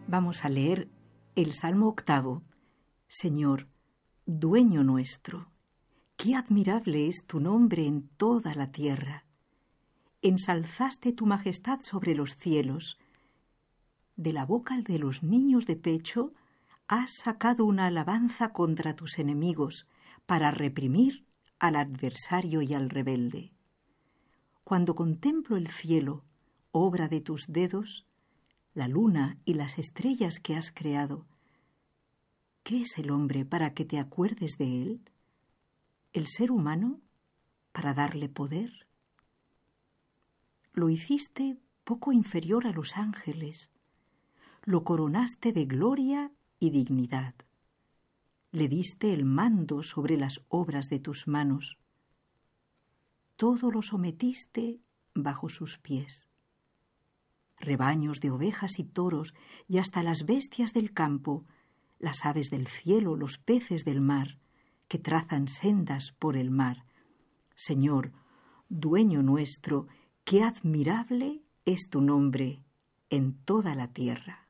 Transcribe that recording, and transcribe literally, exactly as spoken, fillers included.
Vamos a leer el Salmo octavo. Señor, dueño nuestro, qué admirable es tu nombre en toda la tierra. Ensalzaste tu majestad sobre los cielos. De la boca de los niños de pecho has sacado una alabanza contra tus enemigos para reprimir al adversario y al rebelde. Cuando contemplo el cielo, obra de tus dedos, la luna y las estrellas que has creado, ¿qué es el hombre para que te acuerdes de él? ¿El ser humano para darle poder? Lo hiciste poco inferior a los ángeles, lo coronaste de gloria y dignidad. Le diste el mando sobre las obras de tus manos. Todo lo sometiste bajo sus pies. Rebaños de ovejas y toros y hasta las bestias del campo, las aves del cielo, los peces del mar, que trazan sendas por el mar. Señor, dueño nuestro, qué admirable es tu nombre en toda la tierra.